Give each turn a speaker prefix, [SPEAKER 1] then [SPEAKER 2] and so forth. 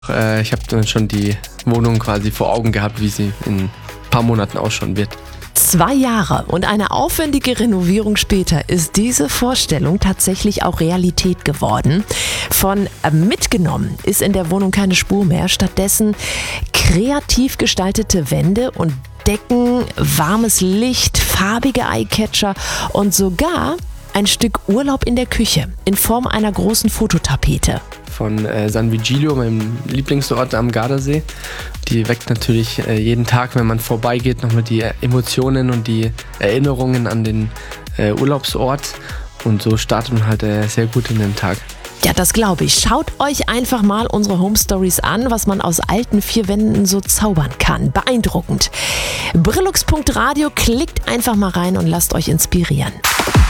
[SPEAKER 1] Ich habe dann schon die Wohnung quasi vor Augen gehabt, wie sie in ein paar Monaten ausschauen wird.
[SPEAKER 2] 2 Jahre und eine aufwendige Renovierung später ist diese Vorstellung tatsächlich auch Realität geworden. Von mitgenommen ist in der Wohnung keine Spur mehr, stattdessen kreativ gestaltete Wände und Decken, warmes Licht, farbige Eyecatcher und sogar ein Stück Urlaub in der Küche in Form einer großen Fototapete.
[SPEAKER 1] Von San Vigilio, meinem Lieblingsort am Gardasee. Die weckt natürlich jeden Tag, wenn man vorbeigeht, nochmal die Emotionen und die Erinnerungen an den Urlaubsort. Und so startet man halt sehr gut in den Tag.
[SPEAKER 2] Ja, das glaube ich. Schaut euch einfach mal unsere Home Stories an, was man aus alten 4 Wänden so zaubern kann. Beeindruckend. Brillux.radio, klickt einfach mal rein und lasst euch inspirieren.